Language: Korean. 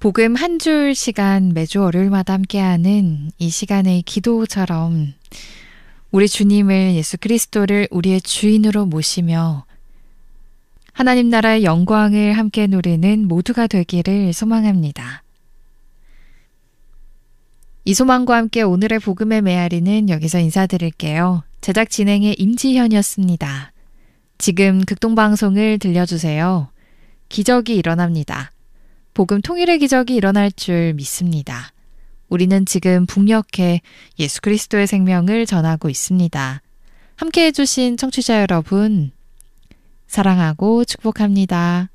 복음 한 줄 시간 매주 월요일마다 함께하는 이 시간의 기도처럼 우리 주님을 예수 그리스도를 우리의 주인으로 모시며 하나님 나라의 영광을 함께 누리는 모두가 되기를 소망합니다. 이 소망과 함께 오늘의 복음의 메아리는 여기서 인사드릴게요. 제작 진행의 임지현이었습니다. 지금 극동방송을 들려주세요. 기적이 일어납니다. 복음 통일의 기적이 일어날 줄 믿습니다. 우리는 지금 북녘에 예수 그리스도의 생명을 전하고 있습니다. 함께 해주신 청취자 여러분, 사랑하고 축복합니다.